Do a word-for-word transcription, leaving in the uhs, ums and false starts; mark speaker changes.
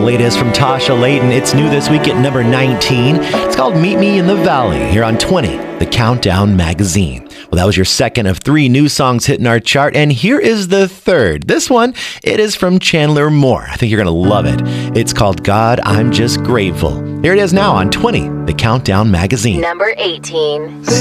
Speaker 1: latest from Tasha Layton. It's new this week at number nineteen. It's called Meet Me in the Valley here on twenty, the Countdown Magazine. Well, that was your second of three new songs hitting our chart, and here is the third. This one, it is from Chandler Moore. I think you're going to love it. It's called God, I'm Just Grateful. Here it is now on twenty, the Countdown Magazine.
Speaker 2: Number eighteen.